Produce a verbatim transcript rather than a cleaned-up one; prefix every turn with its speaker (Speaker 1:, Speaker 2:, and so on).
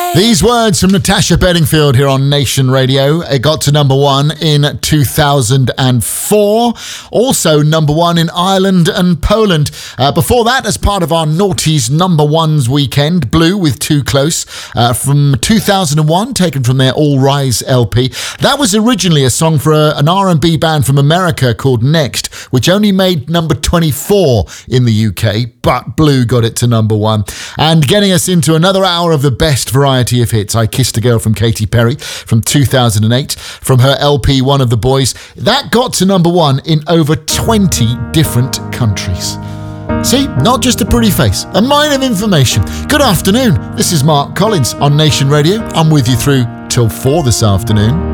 Speaker 1: These words from Natasha Bedingfield here on Nation Radio. It got to number one in two thousand four. Also number one in Ireland and Poland. Uh, before that, as part of our Naughties number ones weekend, Blue with Too Close uh, from two thousand one, taken from their All Rise L P. That was originally a song for a, an R and B band from America called Next, which only made number twenty-four in the U K, but Blue got it to number one. And getting us into another hour of the best variety of hits, I Kissed a Girl from Katy Perry from two thousand eight, from her L P One of the Boys. That got to number one in over twenty different countries. See, not just a pretty face, a mine of information. Good afternoon, this is Mark Collins on Nation Radio. I'm with you through till four this afternoon.